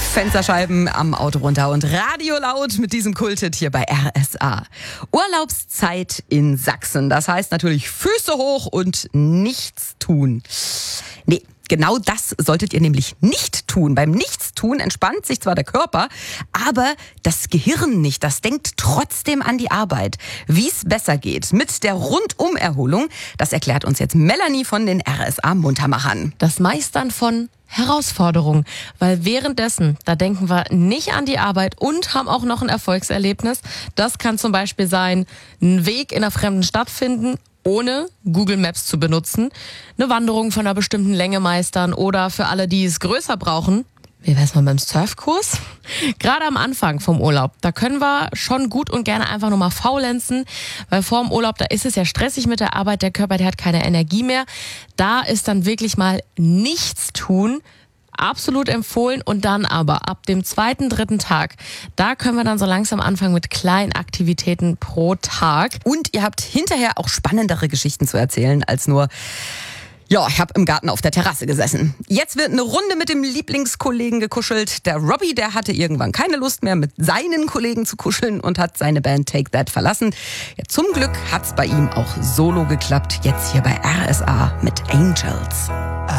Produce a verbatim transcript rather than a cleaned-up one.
Fensterscheiben am Auto runter und Radio laut mit diesem Kulthit hier bei R S A. Urlaubszeit in Sachsen. Das heißt natürlich Füße hoch und nichts tun. Nee. Genau das solltet ihr nämlich nicht tun. Beim Nichtstun entspannt sich zwar der Körper, aber das Gehirn nicht. Das denkt trotzdem an die Arbeit. Wie es besser geht mit der Rundum-Erholung, das erklärt uns jetzt Melanie von den R S A-Muntermachern. Das Meistern von Herausforderungen, weil währenddessen, da denken wir nicht an die Arbeit und haben auch noch ein Erfolgserlebnis. Das kann zum Beispiel sein, einen Weg in einer fremden Stadt finden, ohne Google Maps zu benutzen, eine Wanderung von einer bestimmten Länge meistern oder für alle, die es größer brauchen, wie wär's mal beim Surfkurs? Gerade am Anfang vom Urlaub, da können wir schon gut und gerne einfach nur mal faulenzen, weil vor dem Urlaub, da ist es ja stressig mit der Arbeit, der Körper, der hat keine Energie mehr. Da ist dann wirklich mal nichts tun, absolut empfohlen. Und dann aber ab dem zweiten, dritten Tag, da können wir dann so langsam anfangen mit kleinen Aktivitäten pro Tag. Und ihr habt hinterher auch spannendere Geschichten zu erzählen als nur: Ja, ich habe im Garten auf der Terrasse gesessen. Jetzt wird eine Runde mit dem Lieblingskollegen gekuschelt. Der Robbie, der hatte irgendwann keine Lust mehr, mit seinen Kollegen zu kuscheln und hat seine Band Take That verlassen. Ja, zum Glück hat's bei ihm auch solo geklappt. Jetzt hier bei R S A mit Angels.